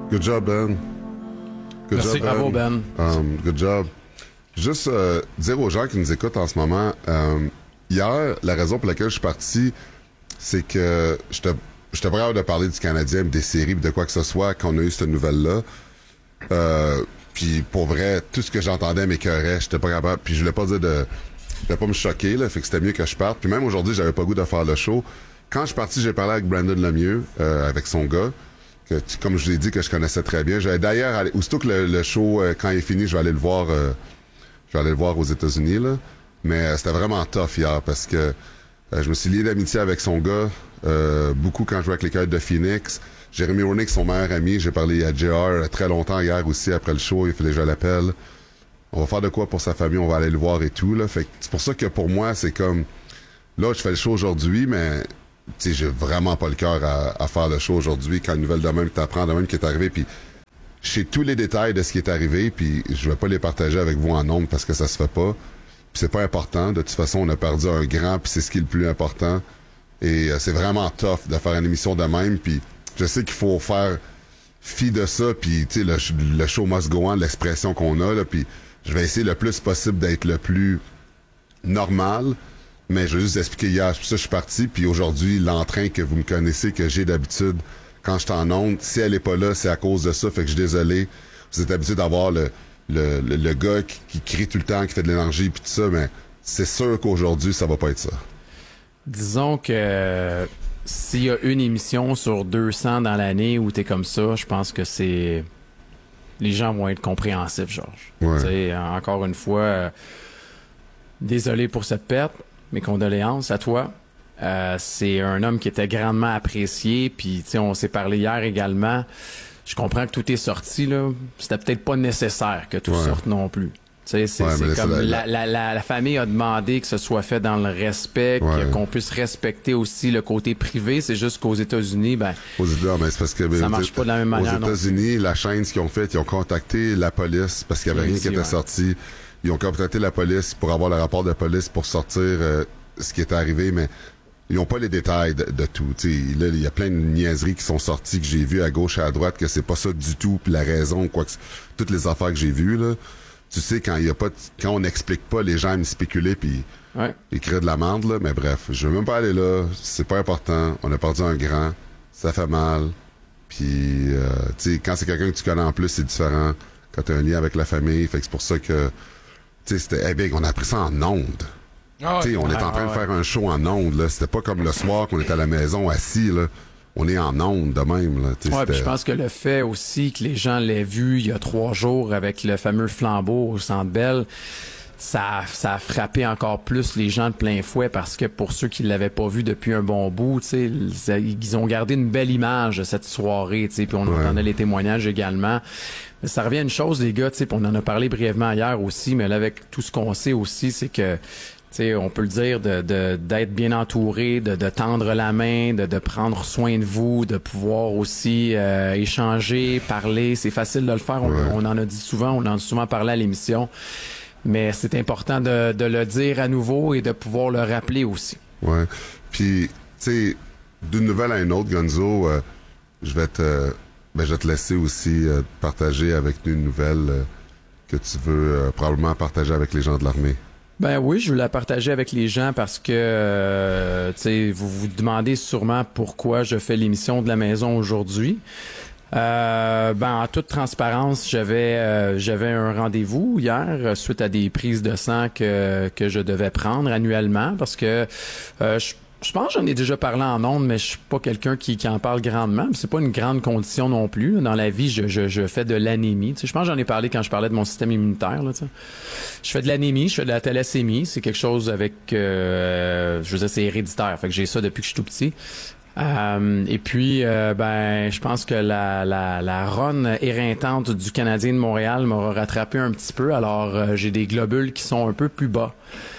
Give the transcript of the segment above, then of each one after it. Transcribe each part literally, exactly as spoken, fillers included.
Good job, Ben. Good Merci, job, Ben. bravo, Ben. Um, good job. Juste euh, dire aux gens qui nous écoutent en ce moment, euh, hier, la raison pour laquelle je suis parti, c'est que j'étais j'étais prêt de parler du Canadien, des séries, de quoi que ce soit, quand on a eu cette nouvelle-là. Euh, puis pour vrai, tout ce que j'entendais m'écœurait, j'étais pas capable. Puis je voulais pas dire de... Je voulais pas me choquer, là, fait que c'était mieux que je parte. Puis même aujourd'hui, j'avais pas le goût de faire le show. Quand je suis parti, j'ai parlé avec Brandon Lemieux, euh, avec son gars, que, comme je l'ai dit, que je connaissais très bien. J'allais d'ailleurs, aller, aussitôt que le, le show, euh, quand il est fini, je vais aller le voir, euh, je vais aller le voir aux États-Unis, là. Mais euh, c'était vraiment tough hier, parce que euh, je me suis lié d'amitié avec son gars, euh, beaucoup quand je jouais avec les Coyotes de Phoenix. Jérémy Roenick, son meilleur ami, j'ai parlé à J R très longtemps hier aussi, après le show, il fallait que je l'appelle. On va faire de quoi pour sa famille, on va aller le voir et tout, là. Fait que c'est pour ça que pour moi, c'est comme, là, je fais le show aujourd'hui, mais, tu sais, j'ai vraiment pas le cœur à, à faire le show aujourd'hui quand une nouvelle de même que t'apprends, de même qui est arrivé, puis je sais tous les détails de ce qui est arrivé, puis je vais pas les partager avec vous en nombre parce que ça se fait pas, puis c'est pas important. De toute façon, on a perdu un grand, puis c'est ce qui est le plus important, et euh, c'est vraiment tough de faire une émission de même, puis je sais qu'il faut faire fi de ça, puis tu sais, le, le show must go on, l'expression qu'on a, là, puis je vais essayer le plus possible d'être le plus normal, mais je vais juste expliquer hier, c'est pour ça que je suis parti, puis aujourd'hui, l'entrain que vous me connaissez, que j'ai d'habitude, quand je suis en onde, si elle est pas là, c'est à cause de ça, fait que je suis désolé. Vous êtes habitué d'avoir le, le, le, le gars qui, qui crie tout le temps, qui fait de l'énergie, puis tout ça, mais c'est sûr qu'aujourd'hui, ça va pas être ça. Disons que euh, s'il y a une émission sur deux cents dans l'année où t'es comme ça, je pense que c'est... Les gens vont être compréhensifs, Georges. Ouais. Tu sais, encore une fois, euh, désolé pour cette perte, mes condoléances à toi. Euh, c'est un homme qui était grandement apprécié, puis tu sais, on s'est parlé hier également. Je comprends que tout est sorti, là. C'était peut-être pas nécessaire que tout ouais. sorte non plus. C'est, c'est, ouais, c'est comme la, la, la, la, la famille a demandé que ce soit fait dans le respect, ouais. qu'on puisse respecter aussi le côté privé. C'est juste qu'aux États-Unis, ben, aux États, mais c'est parce que, ça marche pas de la même manière. Aux États-Unis, la chaîne, ce qu'ils ont fait, ils ont contacté la police parce qu'il y avait rien qui était ouais. sorti. Ils ont contacté la police pour avoir le rapport de police pour sortir euh, ce qui est arrivé, mais ils ont pas les détails de, de tout. T'sais, là, il y a plein de niaiseries qui sont sorties que j'ai vues à gauche et à droite que c'est pas ça du tout, puis la raison, quoi que toutes les affaires que j'ai vues là. Tu sais, quand il y a pas, quand on n'explique pas, les gens aiment spéculer puis ouais. écrire de la merde, là. Mais bref, je veux même pas aller là. C'est pas important. On a perdu un grand. Ça fait mal. Puis, euh, tu sais, quand c'est quelqu'un que tu connais en plus, c'est différent. Quand t'as un lien avec la famille. Fait que c'est pour ça que, tu sais, c'était, eh bien, on a appris ça en ondes. Oh, tu sais, on ouais, est en train ouais, de faire ouais. un show en ondes, là. C'était pas comme le soir qu'on était à la maison assis, là. On est en ondes de même, là. Ouais, puis je pense que le fait aussi que les gens l'aient vu il y a trois jours avec le fameux flambeau au Centre Bell, ça, ça a frappé encore plus les gens de plein fouet parce que pour ceux qui l'avaient pas vu depuis un bon bout, tu sais, ils ont gardé une belle image de cette soirée, tu sais, puis on ouais. entendait les témoignages également. Mais ça revient à une chose, les gars, tu sais, on en a parlé brièvement hier aussi, mais là, avec tout ce qu'on sait aussi, c'est que t'sais, on peut le dire, de, de, d'être bien entouré, de, de tendre la main, de, de prendre soin de vous, de pouvoir aussi euh, échanger, parler. C'est facile de le faire. On, ouais. on en a dit souvent, on en a souvent parlé à l'émission. Mais c'est important de, de le dire à nouveau et de pouvoir le rappeler aussi. Ouais. Puis, tu sais, d'une nouvelle à une autre, Gonzo, euh, je vais te, ben, je vais te laisser aussi euh, partager avec nous une nouvelle euh, que tu veux euh, probablement partager avec les gens de l'armée. Ben oui, je veux la partager avec les gens parce que euh, tu sais, vous vous demandez sûrement pourquoi je fais l'émission de la maison aujourd'hui. Euh, ben en toute transparence, j'avais euh, j'avais un rendez-vous hier suite à des prises de sang que que je devais prendre annuellement parce que euh, je Je pense que j'en ai déjà parlé en ondes, mais je suis pas quelqu'un qui, qui en parle grandement. C'est pas une grande condition non plus. Dans la vie, je, je, je fais de l'anémie. Tu sais, je pense que j'en ai parlé quand je parlais de mon système immunitaire. Là, tu sais. Je fais de l'anémie, je fais de la thalassémie. C'est quelque chose avec... Euh, je veux dire, c'est héréditaire. Fait que j'ai ça depuis que je suis tout petit. Euh, et puis, euh, ben, je pense que la, la, la run éreintante du Canadien de Montréal m'aura rattrapé un petit peu. Alors, euh, j'ai des globules qui sont un peu plus bas.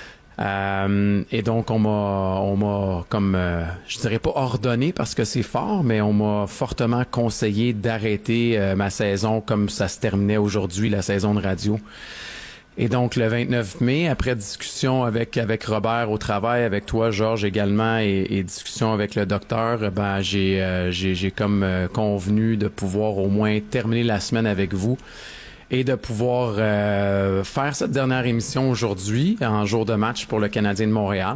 Euh, et donc on m'a on m'a comme euh, je dirais pas ordonné parce que c'est fort, mais on m'a fortement conseillé d'arrêter euh, ma saison comme ça se terminait aujourd'hui, la saison de radio. Et donc, le vingt-neuf mai, après discussion avec avec Robert au travail, avec toi, Georges également, et, et discussion avec le docteur, ben j'ai euh, j'ai j'ai comme euh, convenu de pouvoir au moins terminer la semaine avec vous et de pouvoir euh, faire cette dernière émission aujourd'hui, en jour de match pour le Canadien de Montréal.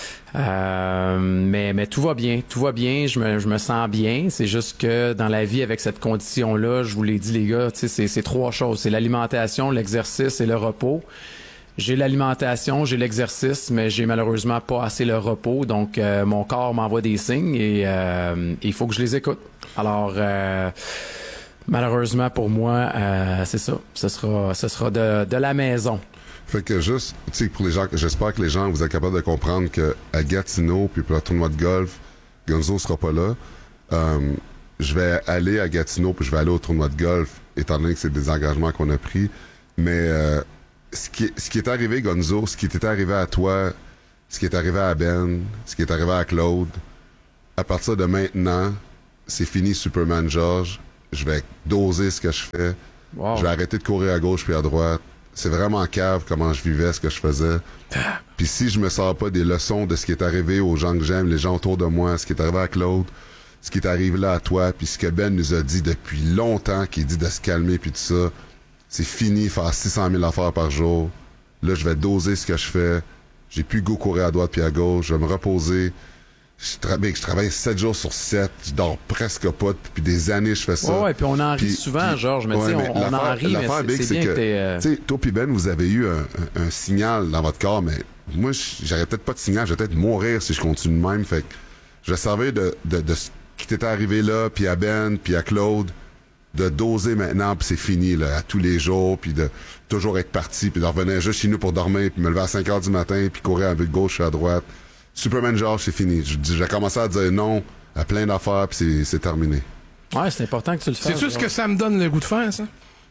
Euh, mais mais tout va bien, tout va bien, je me je me sens bien. C'est juste que dans la vie avec cette condition-là, je vous l'ai dit les gars, tu sais, c'est c'est trois choses, c'est l'alimentation, l'exercice et le repos. J'ai l'alimentation, j'ai l'exercice, mais j'ai malheureusement pas assez le repos, donc euh, mon corps m'envoie des signes et euh, il faut que je les écoute. Alors euh, malheureusement pour moi, euh, c'est ça, ce sera ce sera de de la maison. Fait que juste, tu sais, pour les gens, j'espère que les gens, vous êtes capables de comprendre que à Gatineau, puis pour le tournoi de golf, Gonzo sera pas là. Euh, je vais aller à Gatineau, puis je vais aller au tournoi de golf, étant donné que c'est des engagements qu'on a pris. Mais euh, ce qui, ce qui est arrivé, Gonzo, ce qui t'est arrivé à toi, ce qui est arrivé à Ben, ce qui est arrivé à Claude, à partir de maintenant, c'est fini Superman George. Je vais doser ce que je fais. Wow. Je vais arrêter de courir à gauche puis à droite. C'est vraiment cave comment je vivais, ce que je faisais. Puis si je me sors pas des leçons de ce qui est arrivé aux gens que j'aime, les gens autour de moi, ce qui est arrivé à Claude, ce qui est arrivé là à toi, puis ce que Ben nous a dit depuis longtemps, qui dit de se calmer puis tout ça, c'est fini, faire six cent mille affaires par jour. Là, je vais doser ce que je fais. J'ai plus go courir à droite puis à gauche. Je vais me reposer. Je travaille, je travaille sept jours sur sept, je dors presque pas, depuis des années je fais ça. Ouais, ouais, puis on en rit souvent, Georges, mais ouais, tu sais, on, on en rit, mais c'est, c'est bien que, que t'es... Euh... Tu sais, toi pis Ben, vous avez eu un, un, un signal dans votre corps, mais moi, j'aurais peut-être pas de signal, j'aurais peut-être mourir si je continue de même, fait que je savais de, de, de ce qui t'était arrivé là, puis à Ben, puis à Claude, de doser maintenant, puis c'est fini, là, à tous les jours, puis de toujours être parti, puis de revenir juste chez nous pour dormir, puis me lever à cinq heures du matin, puis courir avec gauche et à droite. Superman George, c'est fini. J'ai commencé à dire non à plein d'affaires, puis c'est, c'est terminé. Ouais, c'est important que tu le fasses. C'est-tu ce que ça me donne le goût de faire, ça?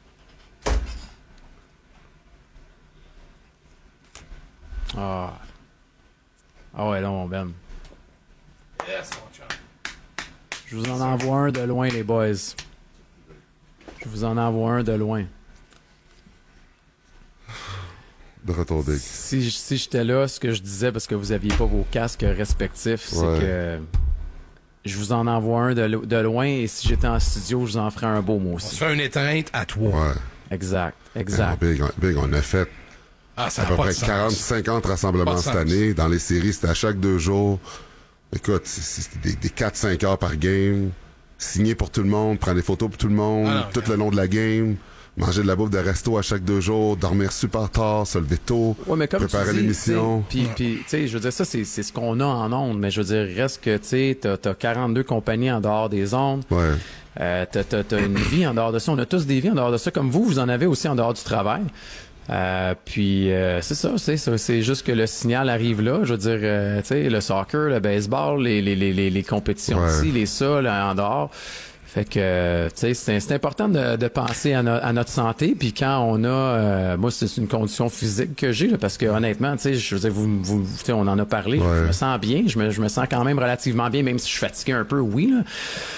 Ah. Ah ouais, là, mon Ben. Yes, mon chum. Je vous en envoie un de loin, les boys. Je vous en envoie un de loin. De retour Big. Si, si j'étais là, ce que je disais, parce que vous aviez pas vos casques respectifs, c'est ouais. que je vous en envoie un de, lo- de loin, et si j'étais en studio, je vous en ferais un beau mot aussi. On se fait une étreinte à toi. Ouais. Exact, exact. Ah, Big, Big, on a fait ah, ça à peu près quarante cinquante rassemblements cette année. Dans les séries, c'était à chaque deux jours. Écoute, c'était des, des quatre cinq heures par game. Signé pour tout le monde, prendre des photos pour tout le monde, ah non, tout okay. le long de la game. Manger de la bouffe de resto à chaque deux jours, dormir super tard, se lever tôt, ouais, mais comme préparer tu dis, l'émission. Puis, puis, tu sais, je veux dire, ça, c'est, c'est ce qu'on a en ondes, mais je veux dire, reste que, tu sais, t'as, t'as quarante-deux compagnies en dehors des ondes. Ouais. Euh, t'as, t'as, t'as une vie en dehors de ça. On a tous des vies en dehors de ça, comme vous, vous en avez aussi en dehors du travail. Euh, puis, euh, c'est ça, c'est ça. C'est juste que le signal arrive là. Je veux dire, euh, tu sais, le soccer, le baseball, les, les, les, les, les compétitions ouais. ici, les ça, là, en dehors. Fait que, tu sais, c'est, c'est important de, de penser à, no, à notre santé. Puis quand on a, euh, moi, c'est une condition physique que j'ai, là, parce que honnêtement, tu sais, je veux dire, vous, vous, tu sais, on en a parlé. Ouais. Je me sens bien, je me, je me sens quand même relativement bien, même si je suis fatigué un peu, oui, là.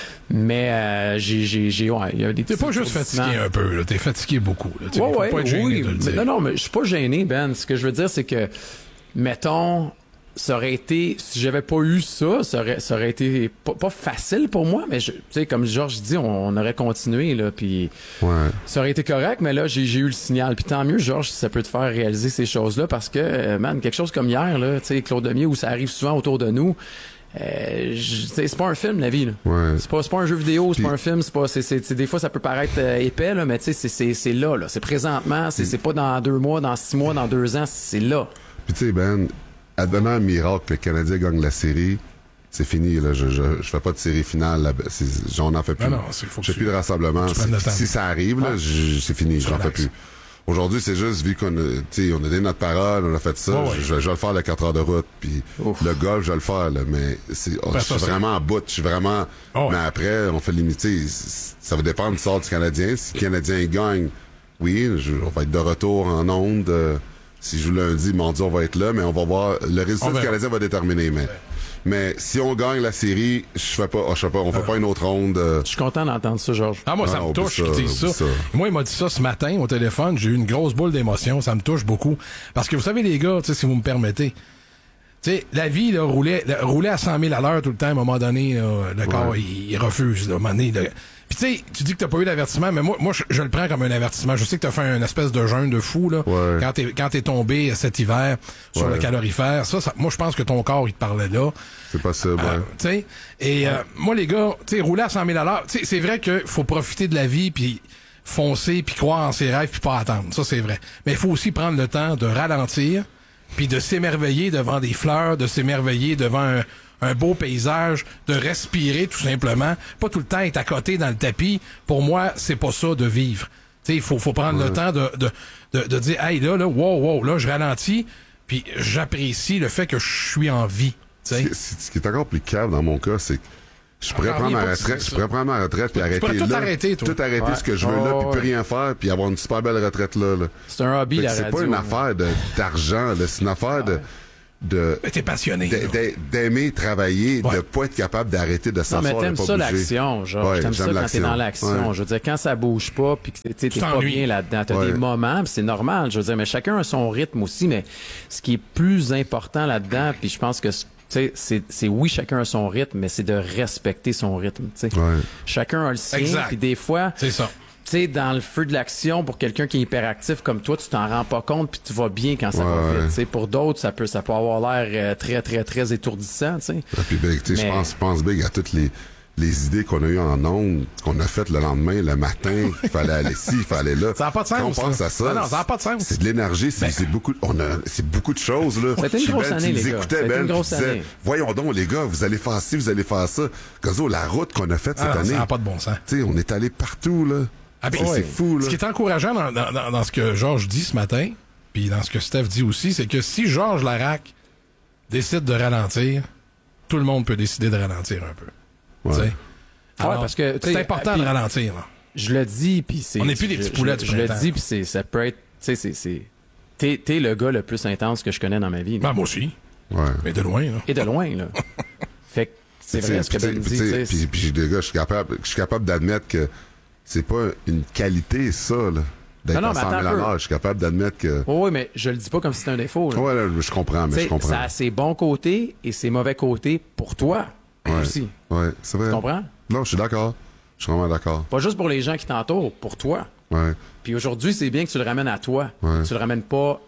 Mais euh, j'ai, j'ai, j'ai, ouais, il y a des. T'es pas juste fatigué un peu, là. T'es fatigué beaucoup, là. Tu ouais, faut ouais, pas être gêné oui. de le dire. Non, non, mais je suis pas gêné, Ben. Ce que je veux dire, c'est que, mettons. Ça aurait été, si j'avais pas eu ça, ça aurait, ça aurait été pas, pas facile pour moi, mais je, tu sais, comme Georges dit, on, on aurait continué, là, puis ouais. ça aurait été correct, mais là, j'ai, j'ai eu le signal. Puis tant mieux, Georges, si ça peut te faire réaliser ces choses-là, parce que, euh, man, quelque chose comme hier, là, tu sais, Claude Lemieux, où ça arrive souvent autour de nous, euh, tu sais, c'est pas un film, la vie, là. Ouais. C'est pas, c'est pas un jeu vidéo, c'est puis... pas un film, c'est pas, c'est, c'est, des fois, ça peut paraître euh, épais, là, mais tu sais, c'est, c'est, c'est là, là. C'est présentement, c'est, c'est pas dans deux mois, dans six mois, dans deux ans, c'est là. Puis tu sais, Ben, advenant un miracle que le Canadien gagne la série, c'est fini. Là. Je, je, je fais pas de série finale. Là. C'est, j'en en fais plus. Non, non, c'est, faut je fais tu, plus de rassemblement. Si ça arrive, là, je, c'est fini. J'en fais plus. Aujourd'hui, c'est juste, vu qu'on a, tu sais, on a donné notre parole, on a fait ça, oh, ouais. je, je vais le faire les quatre heures de route. Puis le golf, je vais le faire. Là, mais c'est, oh, ben, je suis vraiment en bout. Je suis vraiment... Oh, mais ouais. après, on fait limiter. Ça va dépendre du sort du Canadien. Si le Canadien gagne, oui, je, on va être de retour en onde. Euh, Si je joue lundi, mardi, on va être là, mais on va voir. Le résultat du Canadien va déterminer, mais Mais si on gagne la série, je fais pas, oh, je sais pas, on fait euh. pas une autre ronde. Euh... Je suis content d'entendre ça, Georges. Ah, moi, ça ah, me touche ça, qu'il dise ça. ça. Moi, il m'a dit ça ce matin au téléphone. J'ai eu une grosse boule d'émotion. Ça me touche beaucoup. Parce que vous savez, les gars, tu sais, si vous me permettez, tu sais, la vie, là, roulait, là, roulait à cent mille à l'heure tout le temps. À un moment donné, là, le corps, ouais. il, il refuse. Là, à un moment donné, là. Puis tu sais, tu dis que t'as pas eu d'avertissement, mais moi, moi je, je le prends comme un avertissement. Je sais que t'as fait une espèce de jeûne de fou, là, ouais. quand t'es quand t'es tombé cet hiver sur ouais. le calorifère. Ça, ça, moi, je pense que ton corps, il te parlait là. C'est possible, euh, ouais. Tu sais, et ouais. euh, moi, les gars, tu sais, rouler à cent mille à l'heure, tu sais, c'est vrai qu'il faut profiter de la vie, puis foncer, puis croire en ses rêves, puis pas attendre. Ça, c'est vrai. Mais il faut aussi prendre le temps de ralentir, puis de s'émerveiller devant des fleurs, de s'émerveiller devant un, un beau paysage, de respirer tout simplement, pas tout le temps être à côté dans le tapis. Pour moi, c'est pas ça de vivre. Tu sais, il faut, faut prendre ouais. le temps de, de, de, de dire, hey, là, là, wow, wow, là, je ralentis, puis j'apprécie le fait que je suis en vie. Ce qui, ce qui est encore plus cave dans mon cas, c'est que je pourrais prendre ma retraite, je pourrais prendre ma retraite puis arrêter tout là, arrêter, toi. tout arrêter ouais. ce que je veux oh, là, puis ouais. plus rien faire, puis avoir une super belle retraite là. là. C'est un hobby, la c'est radio. C'est pas une affaire de, d'argent, là, c'est une affaire de... de mais t'es passionné. De, de, d'aimer travailler, ouais. de pas être capable d'arrêter de s'asseoir, non, mais de pas t'aimes ça bouger. l'action, genre. Ouais, t'aimes ça quand t'es dans l'action. Ouais. Je veux dire, quand ça bouge pas, puis que t'es, t'es pas bien là-dedans, t'as ouais. des moments, pis c'est normal. Je veux dire, mais chacun a son rythme aussi. Mais ce qui est plus important là-dedans, puis je pense que tu sais, c'est, c'est oui, chacun a son rythme, mais c'est de respecter son rythme. Tu sais, ouais. chacun a le sien. Puis des fois, c'est ça. Tu sais, dans le feu de l'action, pour quelqu'un qui est hyperactif comme toi, tu t'en rends pas compte puis tu vas bien quand ça ouais, va vite. Ouais. Tu sais, pour d'autres, ça peut, ça peut avoir l'air euh, très, très, très étourdissant. Tu sais. Et puis, ben, tu sais, je pense, je pense big à toutes les les idées qu'on a eues en ondes, qu'on a faites le lendemain, le matin, il fallait aller ici, il fallait là. Ça n'a pas de sens. Quand on pense à ça, non, non, ça n'a pas de sens. C'est de l'énergie, c'est, ben, c'est beaucoup, on a, c'est beaucoup de choses, là. C'était une grosse ben, année, tu les gars. écoutais, C'était Ben, une grosse disais, année. voyons donc, les gars, vous allez faire ci, vous allez faire ça. Gazo, la route qu'on a faite cette ah, année. Ça n'a pas de bon sens. Tu sais, on est allé partout, là. Ah, ben, c'est, ouais. c'est fou, là. Ce qui est encourageant dans, dans, dans, dans ce que Georges dit ce matin, puis dans ce que Steph dit aussi, c'est que si Georges Laraque décide de ralentir, tout le monde peut décider de ralentir un peu. Ouais. Alors, ouais, parce que c'est important pis, de ralentir. Là. Je le dis, puis c'est. On n'est plus des petits poulets. Je, je, je le dis, puis c'est, ça peut être. Tu sais, c'est, c'est. T'es, t'es le gars le plus intense que je connais dans ma vie. Ben, moi aussi. Ouais. Mais de loin, là. Et de loin, là. Fait que c'est vrai ce que Ben dit. Puis, puis, les gars, je suis capable, je suis capable d'admettre que c'est pas une qualité, ça, là. D'être non, non, à cent mille à l'heure. Je suis capable d'admettre que. Oh, oui, mais je le dis pas comme si c'était un défaut. Là. Ouais, là, je comprends, mais t'sais, je comprends. Ça a ses bons côtés et ses mauvais côtés pour toi ouais. aussi. Ouais, c'est vrai. Tu comprends? Non, je suis d'accord. Je suis vraiment d'accord. Pas juste pour les gens qui t'entourent, pour toi. Ouais. Puis aujourd'hui, c'est bien que tu le ramènes à toi. Ouais. Tu le ramènes pas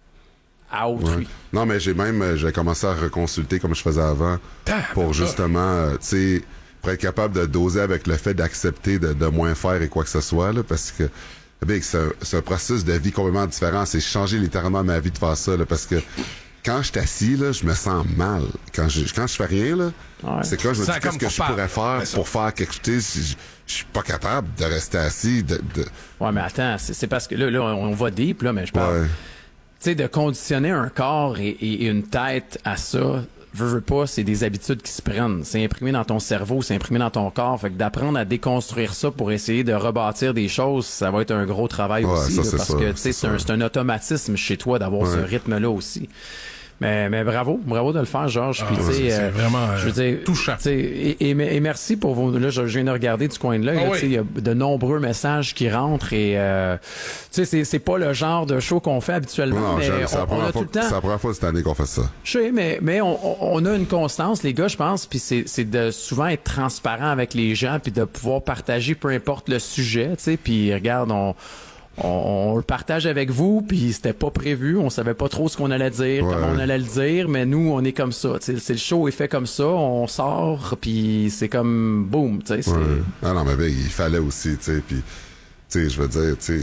à autrui. Ouais. Non, mais j'ai même j'ai commencé à reconsulter comme je faisais avant ah, pour justement, euh, tu sais, pour être capable de doser avec le fait d'accepter de, de moins faire et quoi que ce soit, là, parce que bien, c'est, un, c'est un processus de vie complètement différent. C'est changer littéralement ma vie de faire ça, là, parce que quand je suis assis, là, je me sens mal. Quand je quand je fais rien, là, ouais. c'est quand je me dis qu'est-ce que je pourrais faire pour faire quelque chose. Je, je suis pas capable de rester assis. De, de... Ouais, mais attends, c'est, c'est parce que là, là, on va deep, là, mais je parle. Ouais. Tu sais, de conditionner un corps et, et, et une tête à ça, veux, veux pas, c'est des habitudes qui se prennent. C'est imprimé dans ton cerveau, c'est imprimé dans ton corps. Fait que d'apprendre à déconstruire ça pour essayer de rebâtir des choses, ça va être un gros travail ouais, aussi. Ça, là, c'est parce ça, que, tu sais, c'est, c'est un, c'est un automatisme chez toi d'avoir ouais. ce rythme-là aussi. Mais, mais bravo, bravo de le faire, Georges. Puis, ah, tu sais, c'est, c'est euh, vraiment euh, je veux dire, touchant. Et, et, et merci pour vos. Là, je viens de regarder du coin de l'œil. Ah, tu sais, il y a de nombreux messages qui rentrent et euh, tu sais, c'est, c'est pas le genre de show qu'on fait habituellement. Non, mais c'est, on, la on a fois, tout le temps. c'est la première fois cette année qu'on fait ça. Je sais, mais mais on, on a une constance, les gars, je pense. Puis c'est, c'est de souvent être transparent avec les gens, puis de pouvoir partager peu importe le sujet. Tu sais, puis regarde, on. On, on le partage avec vous, puis c'était pas prévu, on savait pas trop ce qu'on allait dire, ouais. comment on allait le dire, mais nous, on est comme ça. C'est, c'est le show est fait comme ça, on sort, puis c'est comme boum, tu sais. C'est... Ouais. Ah non, mais ben, il fallait aussi, tu sais, puis, tu sais, je veux dire, tu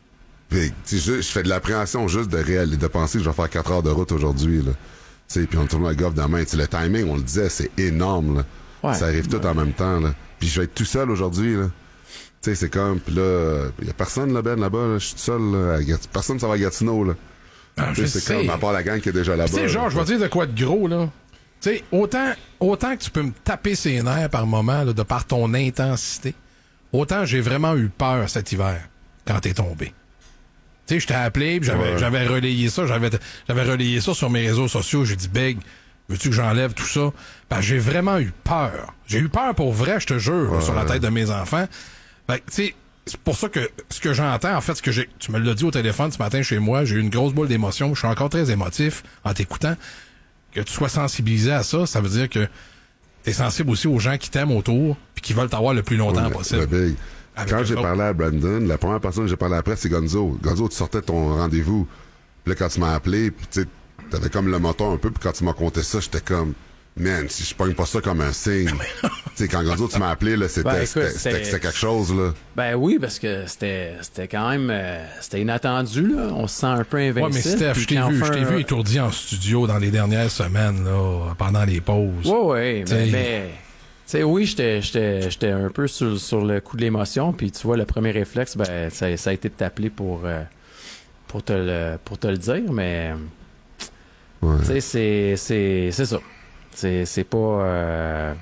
sais, je, je fais de l'appréhension juste de réaliser, de penser que je vais faire quatre heures de route aujourd'hui, là. Tu sais, puis on tourne le golf demain, tu sais, le timing, on le disait, c'est énorme, là. Ouais. Ça arrive tout ouais. en même temps, là. Puis je vais être tout seul aujourd'hui, là. Tu sais, c'est comme, pis là, il y a personne là, Ben, là-bas, là, je suis tout seul, là, à Gat- personne ça va à Gatineau, là. Ah, c'est sais. comme, à part la gang qui est déjà là-bas. Tu sais, genre, je vais dire de quoi de gros, là. Tu sais, autant, autant que tu peux me taper ses nerfs par moment, là, de par ton intensité, autant j'ai vraiment eu peur cet hiver, quand t'es tombé. Tu sais, je t'ai appelé, pis j'avais, ouais. j'avais relayé ça, j'avais, j'avais relayé ça sur mes réseaux sociaux, j'ai dit, Beg, Veux-tu que j'enlève tout ça? Ben, j'ai vraiment eu peur. J'ai eu peur pour vrai, je te jure, ouais, sur la ouais. tête de mes enfants. Ben, tu sais, c'est pour ça que ce que j'entends, en fait, ce que j'ai, tu me l'as dit au téléphone ce matin chez moi, j'ai eu une grosse boule d'émotion. Je suis encore très émotif en t'écoutant. Que tu sois sensibilisé à ça, ça veut dire que t'es sensible aussi aux gens qui t'aiment autour puis qui veulent t'avoir le plus longtemps Ouais, possible. le big. Avec Quand eux j'ai autres. parlé à Brandon, la première personne que j'ai parlé après, c'est Gonzo. Gonzo, tu sortais de ton rendez-vous. Puis là, quand tu m'as appelé, puis tu sais, t'avais comme le moton un peu, puis quand tu m'as conté ça, j'étais comme, man, si je pogne pas ça comme un signe. Tu sais, quand Gonzo, tu m'as appelé, là, c'était, Ben, écoute, c'était, c'était, c'était- c'était quelque chose, là. Ben oui, parce que c'était c'était quand même euh, c'était inattendu, là. On se sent un peu invincible. Ouais, mais Steph, puis je t'ai quand vu, on je fait t'ai un- vu étourdi en studio dans les dernières semaines, là, pendant les pauses. Ouais, ouais, T'sais- mais, mais tu sais, oui, j'étais j'étais j'étais un peu sur, sur le coup de l'émotion, puis tu vois, le premier réflexe, ben ça, ça a été de t'appeler pour euh, pour te le pour te le dire, mais Ouais. tu sais, c'est c'est c'est ça. C'est c'est pas euh...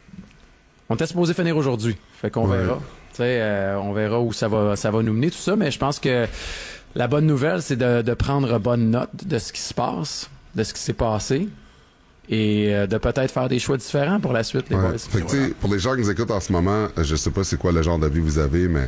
on était supposé finir aujourd'hui, fait qu'on Ouais. verra. Tu sais, euh, on verra où ça va ça va nous mener tout ça, mais je pense que la bonne nouvelle, c'est de, de prendre bonne note de ce qui se passe, de ce qui s'est passé, et euh, de peut-être faire des choix différents pour la suite, les Ouais. boys. Fait que, tu sais, pour les gens qui nous écoutent en ce moment, euh, je sais pas c'est quoi le genre de vie vous avez, mais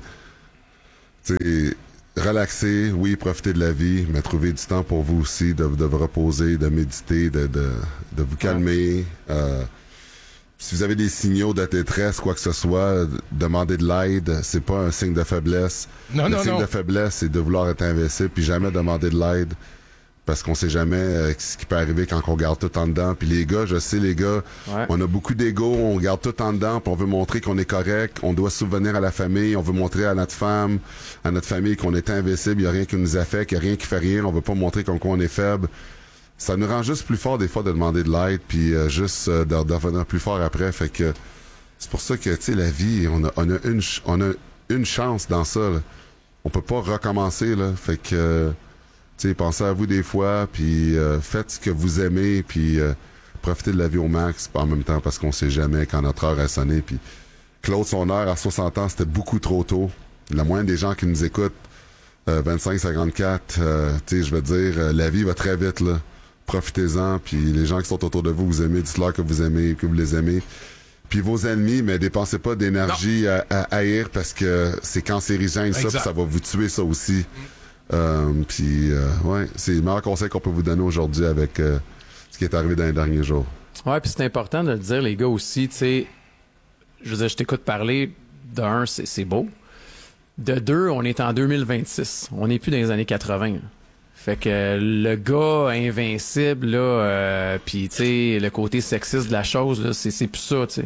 tu sais, relaxer, oui, profiter de la vie, mais trouver du temps pour vous aussi, de, de vous reposer, de méditer, de, de, de vous calmer. Euh, si vous avez des signaux de détresse, quoi que ce soit, demandez de l'aide. C'est pas un signe de faiblesse. Non, le non, signe non. de faiblesse, c'est de vouloir être invincible, puis jamais demander de l'aide. Parce qu'on sait jamais euh, ce qui peut arriver quand on garde tout en dedans. Puis les gars, je sais, les gars, Ouais. on a beaucoup d'ego, on garde tout en dedans, puis on veut montrer qu'on est correct, on doit souvenir à la famille, on veut montrer à notre femme, à notre famille qu'on est invincible, il n'y a rien qui nous affecte, il n'y a rien qui fait rien, on veut pas montrer comme quoi on est faible. Ça nous rend juste plus fort des fois de demander de l'aide, puis euh, juste euh, de, de revenir plus fort après. Fait que c'est pour ça que, tu sais, la vie, on a, on a une ch- on a une chance dans ça, là. On peut pas recommencer, là. Fait que... euh, tu sais, pensez à vous des fois, puis euh, faites ce que vous aimez, puis euh, profitez de la vie au max, en même temps, parce qu'on sait jamais quand notre heure a sonné. Puis Claude, son heure à soixante ans, c'était beaucoup trop tôt. La moyenne des gens qui nous écoutent, euh, vingt-cinq cinquante-quatre, euh, tu sais, je veux dire, euh, la vie va très vite, là. Profitez-en, puis les gens qui sont autour de vous, vous aimez, dites-leur que vous aimez, que vous les aimez. Puis vos ennemis, mais dépensez pas d'énergie à, à haïr, parce que c'est cancérigène, ça, Exact. puis ça va vous tuer, ça aussi. Euh, puis, euh, ouais, c'est le meilleur conseil qu'on peut vous donner aujourd'hui avec euh, ce qui est arrivé dans les derniers jours. Ouais, puis c'est important de le dire, les gars, aussi, tu sais, je veux dire, je t'écoute parler, d'un, c'est, c'est beau. De deux, on est en deux mille vingt-six. On n'est plus dans les années quatre-vingts. Fait que le gars invincible, là, euh, puis, tu sais, le côté sexiste de la chose, là, c'est, c'est plus ça, tu sais.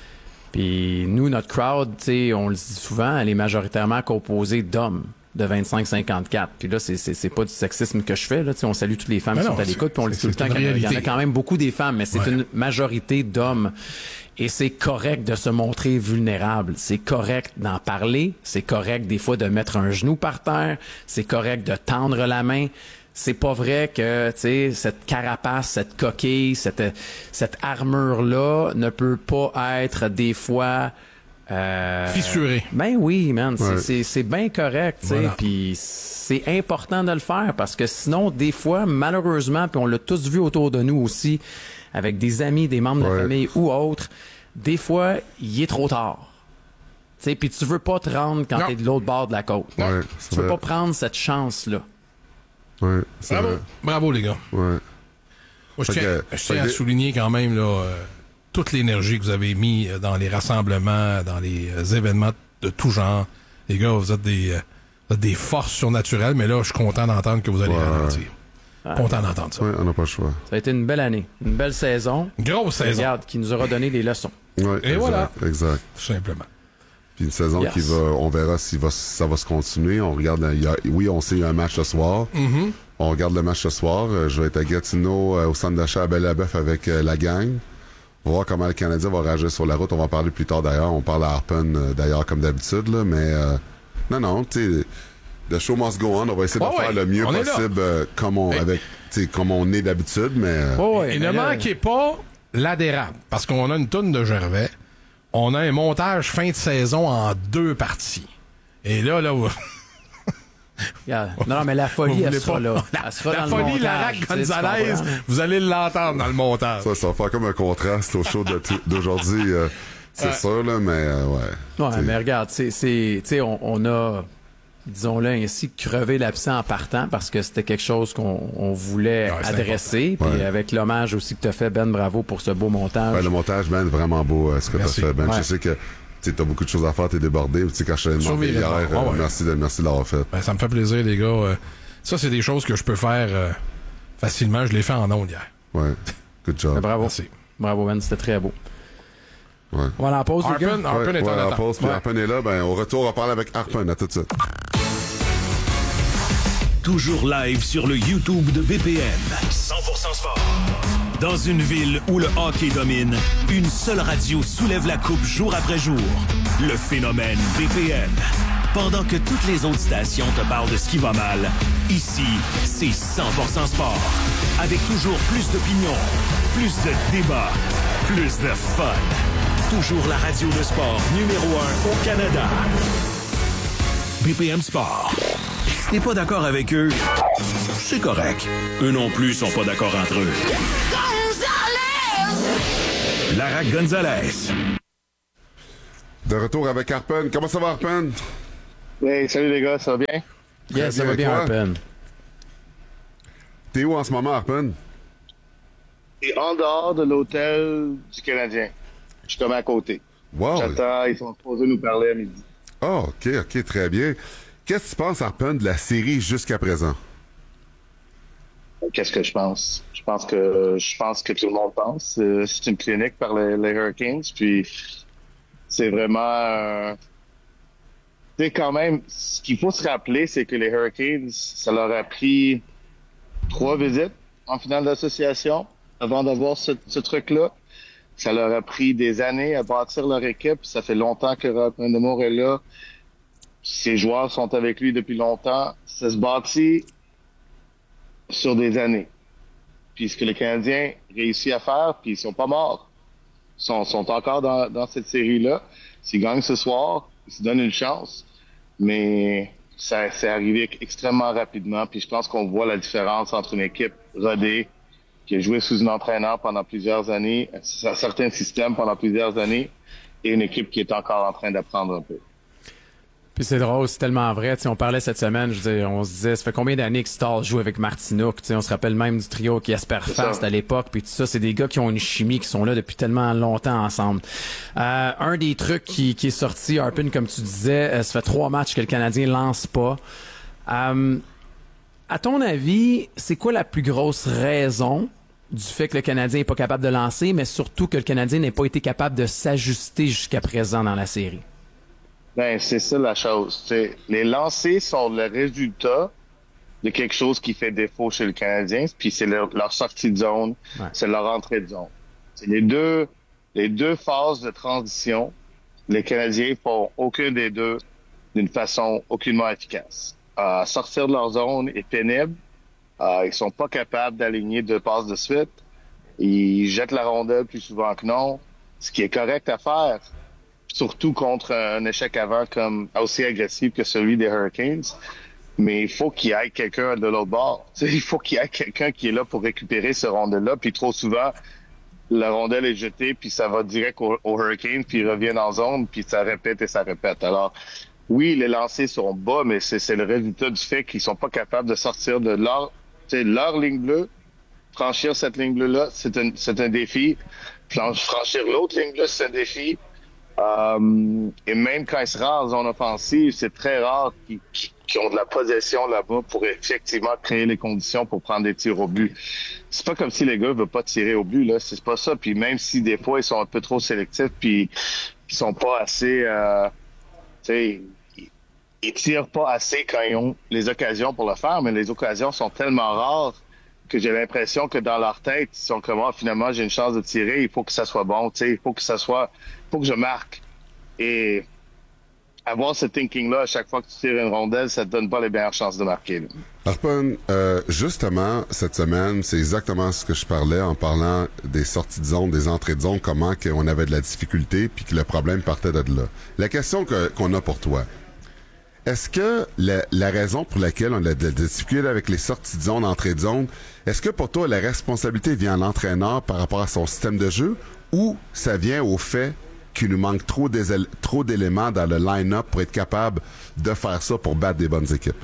Puis nous, notre crowd, tu sais, on le dit souvent, elle est majoritairement composée d'hommes de vingt-cinq cinquante-quatre. Puis là, c'est, c'est, c'est pas du sexisme que je fais, là, tu sais, on salue toutes les femmes Mais qui non, sont à l'écoute, puis on le dit c'est- tout le temps c'est une qu'il y en a- il y en a réalité. quand même beaucoup des femmes, mais c'est Ouais. une majorité d'hommes. Et c'est correct de se montrer vulnérable. C'est correct d'en parler. C'est correct des fois de mettre un genou par terre. C'est correct de tendre la main. C'est pas vrai que, tu sais, cette carapace, cette coquille, cette, cette armure-là ne peut pas être des fois... Euh, Fissuré. Ben oui, man. C'est, Ouais. c'est, c'est bien correct, tu sais. Voilà. Puis c'est important de le faire parce que sinon, des fois, malheureusement, puis on l'a tous vu autour de nous aussi, avec des amis, des membres de la Ouais. famille ou autres, des fois, il est trop tard. Tu sais, puis tu veux pas te rendre quand Non. t'es de l'autre bord de la côte. Ouais, c'est Tu veux vrai. pas prendre cette chance-là. Ouais, c'est Bravo. vrai. Bravo, les gars. Ouais. Moi, je Fait tiens, que- je fait tiens à que- souligner quand même là, euh, toute l'énergie que vous avez mis euh, dans les rassemblements, dans les euh, événements de tout genre. Les gars, vous êtes des, euh, vous êtes des forces surnaturelles, mais là, je suis content d'entendre que vous allez Ouais. ralentir. Ah, Content d'entendre ça. Ouais, on n'a pas le choix. Ça a été une belle année, une belle saison. Grosse saison, Regarde, qui nous aura donné des leçons. Ouais, Et exact, voilà. Exact. tout simplement. Puis une saison Yes. qui va, on verra si va, ça va se continuer. On regarde, la- il y a- oui, on sait qu'il y a un match ce soir. Mm-hmm. On regarde le match ce soir. Euh, je vais être à Gatineau, euh, au centre d'achat à Belle-la-Bœuf avec euh, la gang. On va voir comment le Canadien va réagir sur la route. On va en parler plus tard d'ailleurs. On parle à Harpen euh, d'ailleurs comme d'habitude, là. Mais euh, non, non, tu sais, the show must go on. On va essayer Ouais, de faire ouais, le mieux on est là. possible euh, comme on, Hey. avec, tu sais, comme on est d'habitude, mais. euh, Oh, ouais, Et mais ne là, manquez pas l'adhérable, parce qu'on a une tonne de Gervais. On a un montage fin de saison en deux parties. Et là, là, vous, Yeah. Non, non, mais la folie, elle sera pas. là. La, Elle sera la dans folie, le montage, Larac tu sais, tu Gonzalez, comprends? vous allez l'entendre dans le montage. Ça, ça va faire comme un contraste au show de- d'aujourd'hui. euh, c'est Ouais. sûr, là, mais euh, ouais. Ouais, T'sais, mais regarde, c'est, c'est, tu sais, on, on a, disons-le ainsi, crevé l'abcent en partant parce que c'était quelque chose qu'on on voulait Ouais, c'est adresser. Puis Ouais. avec l'hommage aussi que tu as fait, Ben, bravo pour ce beau montage. ouais, le montage, Ben, vraiment beau, euh, ce que t'as Merci. fait, Ben. Ouais. Je sais que tu as beaucoup de choses à faire, t'es débordé. Tu sais, quand je t'ai demandé Surveiller hier, le bord. euh, Ouais, ouais. merci de, merci de l'avoir fait. Ben, ça me fait plaisir, les gars. Euh, ça, c'est des choses que je peux faire euh, facilement. Je l'ai fait en ondes hier. Ouais. Good job. Mais bravo. Merci. Bravo, Ben, c'était très beau. Ouais. On va aller en pause, les gars? Harpen, Harpen Ouais, est ouais, en en attente. pause, puis Ouais. Harpen est là. Ben, au retour, on va parler avec Harpen. À tout de suite. Toujours live sur le YouTube de B P M. cent pour cent sport. Dans une ville où le hockey domine, une seule radio soulève la coupe jour après jour. Le phénomène B P M. Pendant que toutes les autres stations te parlent de ce qui va mal, ici, c'est cent pour cent sport. Avec toujours plus d'opinions, plus de débats, plus de fun. Toujours la radio de sport numéro un au Canada. B P M Sport. Si t'es pas d'accord avec eux, c'est correct. Eux non plus sont pas d'accord entre eux. Larac Gonzalez. De retour avec Harpen. Comment ça va, Harpen? Hey, salut les gars, ça va bien? Yes, ça bien, va bien, toi? Harpen. T'es où en ce moment, Harpen? Et en dehors de l'hôtel du Canadien. Je suis comme à côté. Wow. J'attends, ils sont supposés nous parler à midi. Ah, OK, OK, très bien. Qu'est-ce que tu penses, Harpen, de la série jusqu'à présent? Qu'est-ce que je pense? Je pense que je pense que tout le monde pense. Euh, C'est une clinique par les, les Hurricanes, puis c'est vraiment... euh, tu sais, quand même, ce qu'il faut se rappeler, c'est que les Hurricanes, ça leur a pris trois visites en finale d'association avant d'avoir ce, ce truc-là. Ça leur a pris des années à bâtir leur équipe. Ça fait longtemps que Robin Demour est là. Ses joueurs sont avec lui depuis longtemps. Ça se bâtit sur des années. Puis ce que les Canadiens réussissent à faire, puis ils sont pas morts. Ils sont, sont encore dans, dans cette série-là. S'ils gagnent ce soir, ils se donnent une chance. Mais ça c'est arrivé extrêmement rapidement. Puis je pense qu'on voit la différence entre une équipe rodée qui a joué sous un entraîneur pendant plusieurs années, un certain système pendant plusieurs années, et une équipe qui est encore en train d'apprendre un peu. Puis c'est drôle, c'est tellement vrai. Tu sais, on parlait cette semaine, je veux dire, on se disait, ça fait combien d'années que Stahl joue avec Martinook? Tu sais, on se rappelle même du trio qui Jasper Fast à l'époque, puis tout ça, c'est des gars qui ont une chimie, qui sont là depuis tellement longtemps ensemble. Euh, un des trucs qui, qui est sorti, Harpen, comme tu disais, euh, ça fait trois matchs que le Canadien lance pas. Euh, à ton avis, c'est quoi la plus grosse raison du fait que le Canadien n'est pas capable de lancer, mais surtout que le Canadien n'ait pas été capable de s'ajuster jusqu'à présent dans la série? Ben, c'est ça la chose. T'sais, les lancers sont le résultat de quelque chose qui fait défaut chez le Canadien, puis c'est leur, leur sortie de zone, Ouais. c'est leur entrée de zone. C'est les deux, les deux phases de transition. Les Canadiens font aucun des deux d'une façon aucunement efficace. Euh, sortir de leur zone est pénible. Euh, ils sont pas capables d'aligner deux passes de suite. Ils jettent la rondelle plus souvent que non, ce qui est correct à faire. Surtout contre un échec avant comme aussi agressif que celui des Hurricanes. Mais il faut qu'il y ait quelqu'un de l'autre bord. Tu sais, il faut qu'il y ait quelqu'un qui est là pour récupérer ce rondelle-là. Puis trop souvent, la rondelle est jetée, puis ça va direct au, au Hurricane, puis ils reviennent en zone, puis ça répète et ça répète. Alors, oui, les lancers sont bas, mais c'est, c'est le résultat du fait qu'ils sont pas capables de sortir de leur, tu sais, leur ligne bleue. Franchir cette ligne bleue-là, c'est un, c'est un défi. Franchir l'autre ligne bleue, c'est un défi. Euh, et même quand ils se rendent en zone offensive, c'est très rare qu'ils, qu'ils ont de la possession là-bas pour effectivement créer les conditions pour prendre des tirs au but. C'est pas comme si les gars veulent pas tirer au but, là. C'est pas ça. Puis même si des fois ils sont un peu trop sélectifs, puis ils sont pas assez, euh, tu sais, ils, ils tirent pas assez quand ils ont les occasions pour le faire, mais les occasions sont tellement rares que j'ai l'impression que dans leur tête, ils sont comme, ah, finalement, j'ai une chance de tirer, il faut que ça soit bon, tu sais, il faut que ça soit, il faut que je marque. Et avoir ce thinking-là, à chaque fois que tu tires une rondelle, ça te donne pas les meilleures chances de marquer. Harpen, euh, justement, cette semaine, c'est exactement ce que je parlais en parlant des sorties de zone, des entrées de zone, comment qu'on avait de la difficulté, puis que le problème partait de là. La question que, qu'on a pour toi, Est-ce que la, la raison pour laquelle on a de la difficulté avec les sorties de zone, entrées de zone, est-ce que pour toi la responsabilité vient à l'entraîneur par rapport à son système de jeu ou ça vient au fait qu'il nous manque trop, des, trop d'éléments dans le line-up pour être capable de faire ça pour battre des bonnes équipes?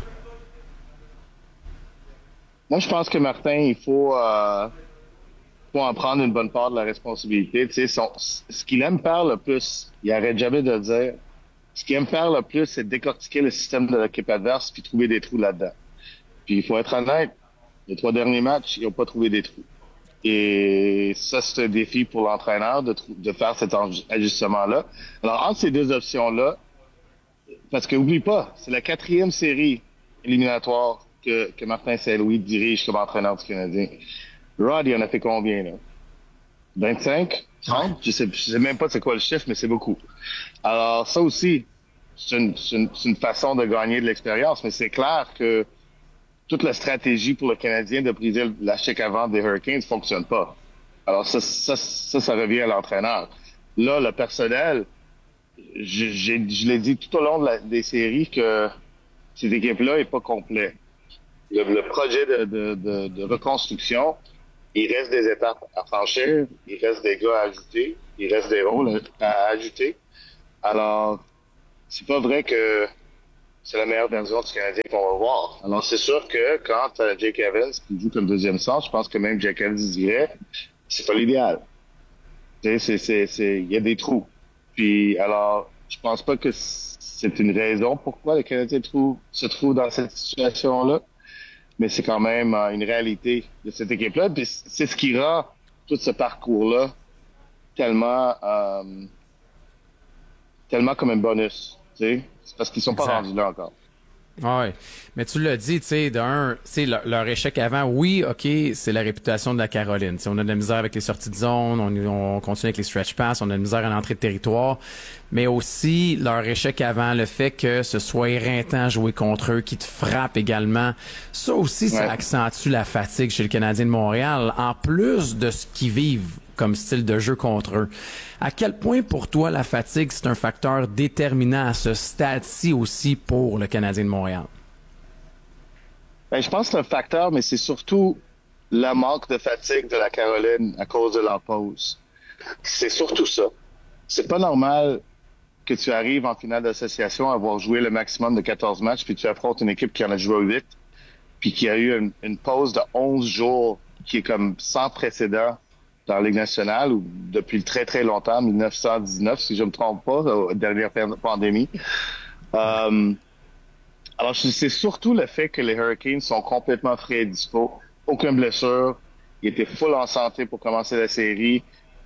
Moi, je pense que Martin, il faut, euh, faut en prendre une bonne part de la responsabilité. Tu sais, son, ce qu'il aime faire le plus, il arrête jamais de le dire, ce qu'il aime faire le plus, c'est décortiquer le système de l'équipe adverse puis trouver des trous là-dedans. Puis il faut être honnête, les trois derniers matchs, ils n'ont pas trouvé des trous. Et ça, c'est un défi pour l'entraîneur de, de faire cet ajustement-là. Alors, entre ces deux options-là, parce que oublie pas, c'est la quatrième série éliminatoire que, que Martin Saint-Louis dirige comme entraîneur du Canadien. Rod, il en a fait combien, là? vingt-cinq? trente? Je sais, je sais même pas c'est quoi le chiffre, mais c'est beaucoup. Alors, ça aussi, c'est une, c'est une, c'est une façon de gagner de l'expérience, mais c'est clair que toute la stratégie pour le Canadien de briser la chèque avant des Hurricanes fonctionne pas. Alors, ça, ça, ça, ça revient à l'entraîneur. Là, le personnel, je, j'ai, je l'ai dit tout au long de la, des séries que cette équipe-là est pas complète. Le, le projet de, de, de, de reconstruction, il reste des étapes à franchir, il reste des gars à ajouter, il reste des rôles à ajouter. Alors, c'est pas vrai que c'est la meilleure version du Canadien qu'on va voir. Alors, c'est sûr que quand euh, Jake Evans qui joue comme deuxième centre, je pense que même Jake Evans dirait, c'est pas l'idéal. Tu sais, c'est, c'est, c'est, il y a des trous. Puis, alors, je pense pas que c'est une raison pourquoi le Canadien trouve, se trouve dans cette situation-là. Mais c'est quand même euh, une réalité de cette équipe-là. Puis c'est ce qui rend tout ce parcours-là tellement euh, tellement comme un bonus. Tu sais? C'est parce qu'ils sont pas Exact. rendus là encore. Oui, mais tu l'as dit, tu sais, d'un, tu sais, leur, leur échec avant, oui, OK, c'est la réputation de la Caroline. T'sais, on a de la misère avec les sorties de zone, on, on continue avec les stretch pass, on a de la misère à l'entrée de territoire, mais aussi leur échec avant, le fait que ce soit éreintant jouer contre eux, qui te frappe également, ça aussi, ça ouais. accentue la fatigue chez le Canadien de Montréal, en plus de ce qu'ils vivent comme style de jeu contre eux. À quel point, pour toi, la fatigue, c'est un facteur déterminant à ce stade-ci aussi pour le Canadien de Montréal? Ben, je pense que c'est un facteur, mais c'est surtout le manque de fatigue de la Caroline à cause de leur pause. C'est surtout ça. C'est pas normal que tu arrives en finale d'association à avoir joué le maximum de quatorze matchs, puis tu affrontes une équipe qui en a joué huit, puis qui a eu une, une pause de onze jours qui est comme sans précédent dans la Ligue nationale, ou depuis très, très longtemps, dix-neuf cent dix-neuf, si je ne me trompe pas, la dernière pandémie. Euh, alors, c'est surtout le fait que les Hurricanes sont complètement frais et dispo. Aucune blessure. Ils étaient full en santé pour commencer la série.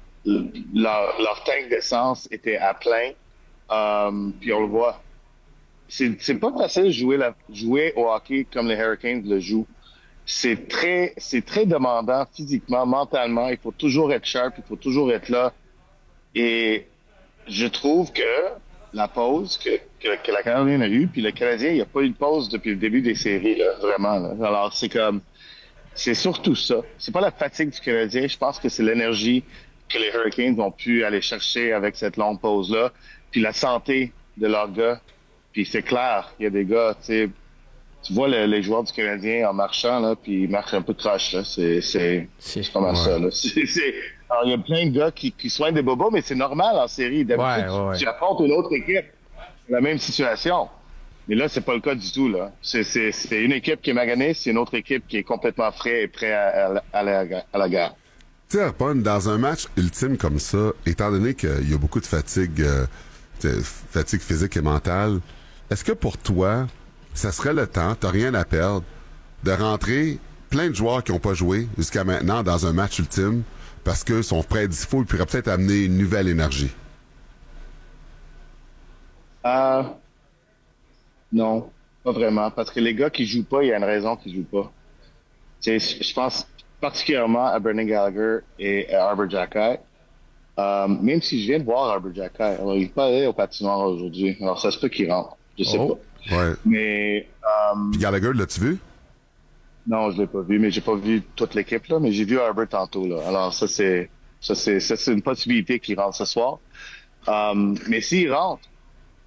Leur, leur tank d'essence était à plein. Euh, puis on le voit. C'est, c'est pas facile de jouer, la, jouer au hockey comme les Hurricanes le jouent. C'est très, c'est très demandant physiquement, mentalement. Il faut toujours être sharp, il faut toujours être là. Et je trouve que la pause que, que, que la Canadienne a eue, puis le Canadien, il n'y a pas eu de pause depuis le début des séries, là, vraiment. Là. Alors, c'est comme, c'est surtout ça. C'est pas la fatigue du Canadien. Je pense que c'est l'énergie que les Hurricanes ont pu aller chercher avec cette longue pause-là. Puis la santé de leurs gars. Puis c'est clair, il y a des gars, tu sais, tu vois le, les joueurs du Canadien en marchant, là, puis ils marchent un peu de croche, là. C'est, c'est, c'est, c'est comment ouais. ça, là. C'est, c'est... Alors, il y a plein de gars qui, qui soignent des bobos, mais c'est normal en série. D'habitude, ouais, ouais, ouais. tu, tu affrontes une autre équipe. La même situation. Mais là, c'est pas le cas du tout, là. C'est, c'est, c'est une équipe qui est maganée, c'est une autre équipe qui est complètement frais et prêt à, à, à, la, à la guerre. Tu sais, Arpon, dans un match ultime comme ça, étant donné qu'il y a beaucoup de fatigue, euh, fatigue physique et mentale, est-ce que pour toi, ça serait le temps, t'as rien à perdre, de rentrer plein de joueurs qui n'ont pas joué jusqu'à maintenant dans un match ultime parce qu'ils sont prêts à dispo et pourraient peut-être amener une nouvelle énergie? Euh, non, pas vraiment. Parce que les gars qui jouent pas, il y a une raison qu'ils jouent pas. Tu sais, je pense particulièrement à Brendan Gallagher et à Arber Xhekaj. Euh, même si je viens de voir Arber Xhekaj, alors il n'est pas allé au patinoire aujourd'hui. Alors ça se peut qu'il rentre. Je sais oh, pas. Ouais. Mais euh, Puis Gallagher, l'as-tu vu? Non, je l'ai pas vu, mais j'ai pas vu toute l'équipe là, mais j'ai vu Arber tantôt là. Alors ça c'est ça c'est ça c'est une possibilité qu'il rentre ce soir. Euh, mais s'il rentre,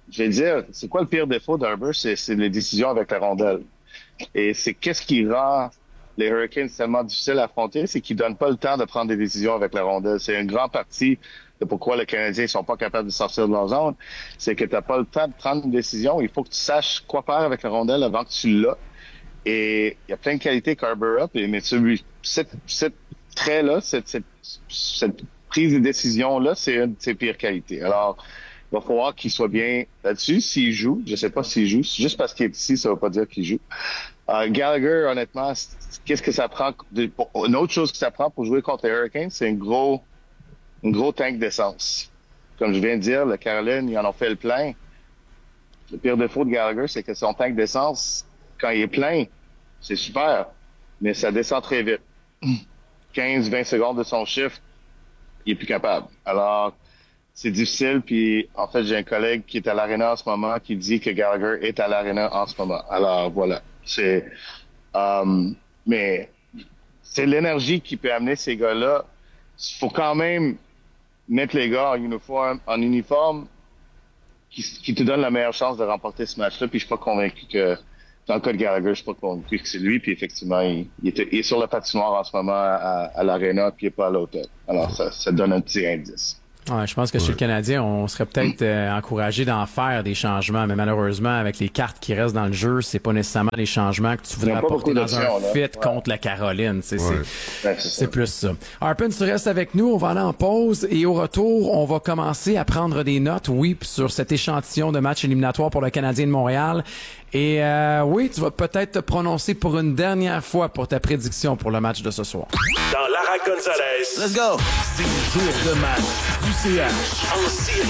je vais dire, c'est quoi le pire défaut d'Arbor? C'est, c'est les décisions avec la rondelle. Et c'est qu'est-ce qui rend les Hurricanes tellement difficiles à affronter, c'est qu'ils donnent pas le temps de prendre des décisions avec la rondelle. C'est une grande partie de pourquoi les Canadiens sont pas capables de sortir de leur zone. C'est que t'as pas le temps de prendre une décision. Il faut que tu saches quoi faire avec la rondelle avant que tu l'as. Et il y a plein de qualités qu'Arbor a, mais celui, cette, cette trait-là, cette, cette, cette prise de décision-là, c'est une de ses pires qualités. Alors, il va falloir qu'il soit bien là-dessus. S'il joue, je sais pas s'il joue. Juste parce qu'il est ici, ça veut pas dire qu'il joue. Euh, Gallagher, honnêtement, qu'est-ce que ça prend? De, pour, une autre chose que ça prend pour jouer contre les Hurricanes, c'est un gros, un gros tank d'essence. Comme je viens de dire, le Caroline, ils en ont fait le plein. Le pire défaut de Gallagher, c'est que son tank d'essence, quand il est plein, c'est super, mais ça descend très vite. quinze vingt secondes de son chiffre, il est plus capable. Alors, c'est difficile, puis en fait, j'ai un collègue qui est à l'Arena en ce moment qui dit que Gallagher est à l'Arena en ce moment. Alors, voilà. C'est, euh, mais c'est l'énergie qui peut amener ces gars-là. Il faut quand même mettre les gars en uniforme, en uniforme qui, qui te donne la meilleure chance de remporter ce match-là, puis je suis pas convaincu que dans le cas de Gallagher, je suis pas convaincu que c'est lui, puis effectivement, il, il, est, il est sur la patinoire en ce moment à, à l'Arena, puis il est pas à l'hôtel. Alors, ça, ça donne un petit indice. Ouais, je pense que chez le Canadien, on serait peut-être euh, encouragé d'en faire des changements, mais malheureusement, avec les cartes qui restent dans le jeu, c'est pas nécessairement les changements que tu voudrais apporter dans un fit là. Contre la Caroline. C'est, ouais. c'est, ouais, c'est, c'est plus ça. Harpin, tu restes avec nous, on va aller en pause et au retour, on va commencer à prendre des notes, oui, sur cet échantillon de match éliminatoire pour le Canadien de Montréal. Et euh, oui, tu vas peut-être te prononcer pour une dernière fois pour ta prédiction pour le match de ce soir. Dans Lara Gonzalez. Let's go. C'est le tour de match du C H en série.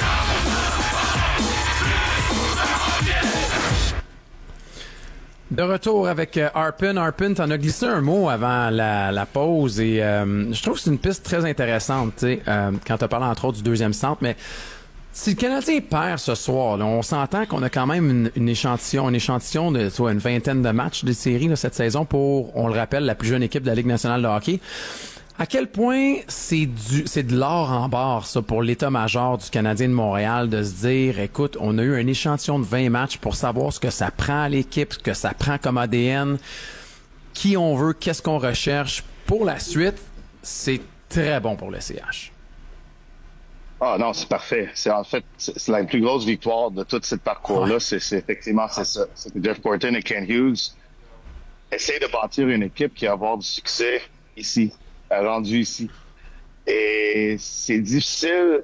De retour avec euh, Harpin. Harpin, t'en as glissé un mot avant la, la pause et euh, je trouve que c'est une piste très intéressante, tu sais, euh, quand t'as parlé entre autres du deuxième centre, mais si le Canadien perd ce soir, là, on s'entend qu'on a quand même une, une échantillon, un échantillon de soit une vingtaine de matchs de série là, cette saison pour, on le rappelle, la plus jeune équipe de la Ligue nationale de hockey. À quel point c'est du, c'est de l'or en barre, ça, pour l'état-major du Canadien de Montréal, de se dire, écoute, on a eu un échantillon de vingt matchs pour savoir ce que ça prend à l'équipe, ce que ça prend comme A D N, qui on veut, qu'est-ce qu'on recherche. Pour la suite, c'est très bon pour le C H. Ah non, c'est parfait. C'est en fait c'est la plus grosse victoire de tout ce parcours-là. Ouais. C'est, c'est effectivement c'est ça. C'est que Jeff Gorton et Ken Hughes essayent de bâtir une équipe qui va avoir du succès ici, rendu ici. Et c'est difficile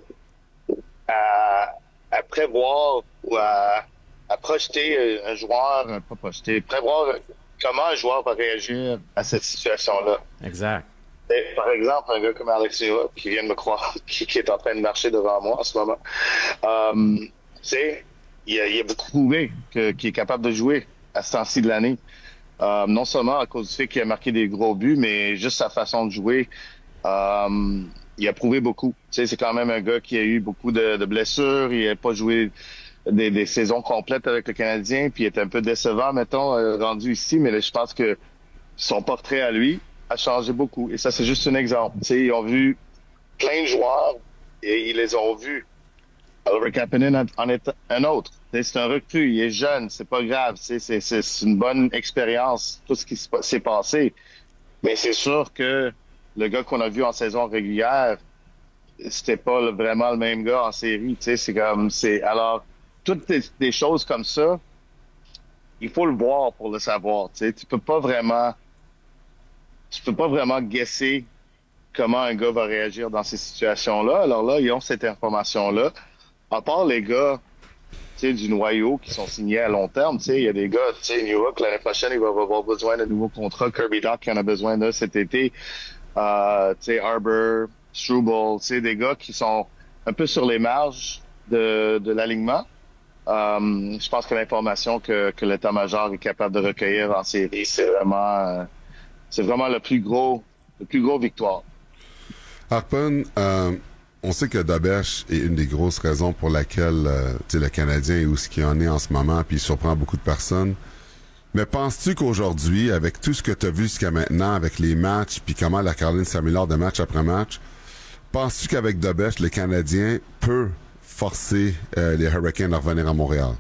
à, à prévoir ou à, à projeter un joueur, pas projeter, prévoir comment un joueur va réagir à cette situation-là. Exact. Et, par exemple, un gars comme Alexis Huck, qui vient de me croire, qui, qui est en train de marcher devant moi en ce moment, euh, tu sais, il a, il a beaucoup prouvé que, qu'il est capable de jouer à ce temps-ci de l'année. Euh, non seulement à cause du fait qu'il a marqué des gros buts, mais juste sa façon de jouer. Euh, il a prouvé beaucoup. Tu sais, c'est quand même un gars qui a eu beaucoup de, de blessures. Il n'a pas joué des, des saisons complètes avec le Canadien, puis il est un peu décevant, mettons, euh, rendu ici. Mais là, je pense que son portrait à lui a changé beaucoup. Et ça, c'est juste un exemple. Tu sais, ils ont vu plein de joueurs et ils les ont vus. Oliver Kapanen en est un autre. Tu sais, c'est un recrue, il est jeune, c'est pas grave. Tu sais, c'est, c'est, c'est une bonne expérience, tout ce qui s'est passé. Mais c'est sûr que le gars qu'on a vu en saison régulière, c'était pas le, vraiment le même gars en série. Tu sais, c'est comme, c'est, alors, toutes des, des choses comme ça, il faut le voir pour le savoir. Tu sais, tu peux pas vraiment Tu peux pas vraiment guesser comment un gars va réagir dans ces situations-là. Alors là, ils ont cette information-là. À part les gars, tu sais, du noyau qui sont signés à long terme, tu sais, il y a des gars, tu sais, New York, l'année prochaine, il va avoir besoin de nouveaux contrats. Kirby Dach qui en a besoin de cet été. Euh, tu sais, Arbor, Struble, tu sais, des gars qui sont un peu sur les marges de, de l'alignement. Euh, je pense que l'information que, que l'état-major est capable de recueillir en série, c'est vraiment... Euh, C'est vraiment le plus gros, le plus gros victoire. Harpin, euh, on sait que Dabesh est une des grosses raisons pour laquelle euh, le Canadien est où ce qu'il en est en ce moment, puis il surprend beaucoup de personnes. Mais penses-tu qu'aujourd'hui, avec tout ce que tu as vu jusqu'à maintenant, avec les matchs, puis comment la Caroline s'améliore de match après match, penses-tu qu'avec Dabesh, le Canadien peut forcer euh, les Hurricanes à revenir à Montréal?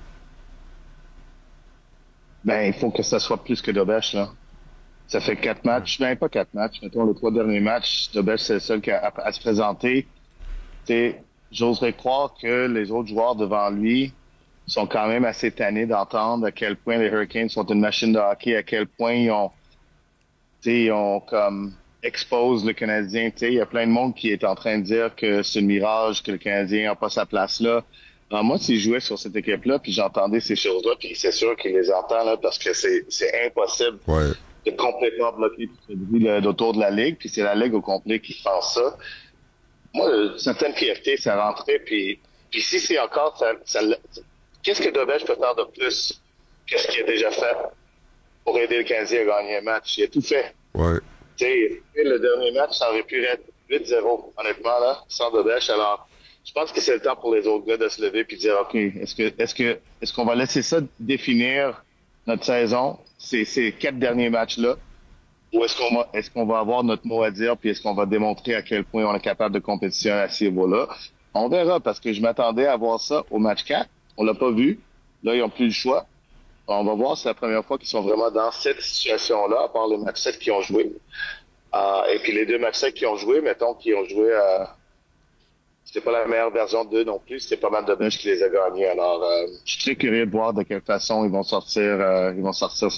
Ben, il faut que ça soit plus que Dobèche, là. Ça fait quatre matchs, ben pas quatre matchs, mettons les trois derniers matchs, Dobèche c'est le seul qui a à, à se présenter. T'sais, j'oserais croire que les autres joueurs devant lui sont quand même assez tannés d'entendre à quel point les Hurricanes sont une machine de hockey, à quel point ils ont, t'sais, ils ont comme expose le Canadien. T'sais, il y a plein de monde qui est en train de dire que c'est un mirage, que le Canadien n'a pas sa place là. Alors moi, s'il jouait sur cette équipe-là, puis j'entendais ces choses-là, puis c'est sûr qu'il les entend là, parce que c'est c'est impossible. Ouais. De complètement bloquer tout ce bruit autour de la Ligue, puis c'est la Ligue au complet qui fait ça. Moi, une certaine fierté, ça rentrait, puis, puis si c'est encore... Ça, ça, qu'est-ce que Dobèche peut faire de plus que ce qu'il a déjà fait pour aider le Canadien à gagner un match? Il a tout fait. Ouais. Tu sais, le dernier match, ça aurait pu être huit zéro, honnêtement, là, sans Dobèche. Alors, je pense que c'est le temps pour les autres gars de se lever et de dire, OK, est-ce que est-ce que est-ce qu'on va laisser ça définir notre saison, ces, ces quatre derniers matchs-là, ou est-ce qu'on va, est-ce qu'on va avoir notre mot à dire, puis est-ce qu'on va démontrer à quel point on est capable de compétition à ce niveau-là? On verra, parce que je m'attendais à voir ça au match quatre. On l'a pas vu. Là, ils n'ont plus le choix. On va voir, c'est la première fois qu'ils sont vraiment dans cette situation-là, à part le match sept qu'ils ont joué. Euh, et puis les deux matchs sept qu'ils ont joué, mettons qu'ils ont joué à... Euh, c'était pas la meilleure version d'eux non plus. C'était pas mal de matchs qui les a gagnés. Alors, euh, je suis très curieux de voir de quelle façon ils vont sortir, euh, ils vont sortir